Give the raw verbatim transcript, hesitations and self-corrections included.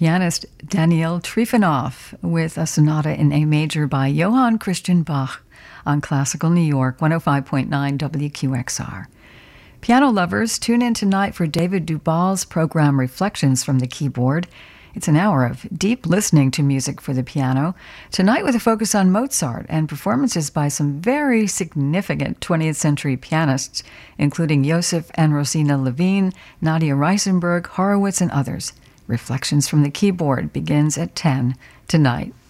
pianist Daniel Trifonov with a sonata in A major by Johann Christian Bach on Classical New York, one oh five point nine W Q X R. Piano lovers, tune in tonight for David Dubal's program Reflections from the Keyboard. It's an hour of deep listening to music for the piano, tonight with a focus on Mozart and performances by some very significant twentieth century pianists, including Joseph and Rosina Levine, Nadia Reisenberg, Horowitz, and others. Reflections from the Keyboard begins at ten tonight.